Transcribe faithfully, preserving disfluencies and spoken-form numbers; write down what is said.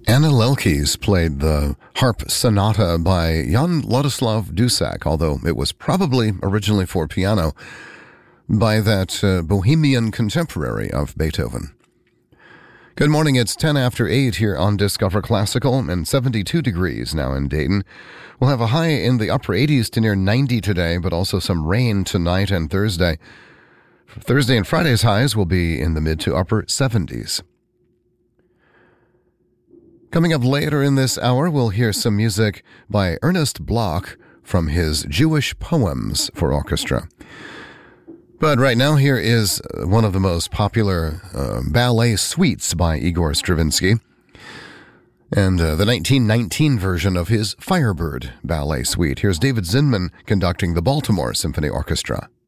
Anna Lelkes played the harp sonata by Jan Ladislav Dusak, although it was probably originally for piano by that uh, Bohemian contemporary of Beethoven. Good morning, it's ten after eight here on Discover Classical and seventy-two degrees now in Dayton. We'll have a high in the upper eighties to near ninety today, but also some rain tonight and Thursday. Thursday and Friday's highs will be in the mid to upper seventies. Coming up later in this hour, we'll hear some music by Ernest Bloch from his Jewish Poems for Orchestra. But right now, here is one of the most popular uh, ballet suites by Igor Stravinsky, and uh, the nineteen nineteen version of his Firebird ballet suite. Here's David Zinman conducting the Baltimore Symphony Orchestra.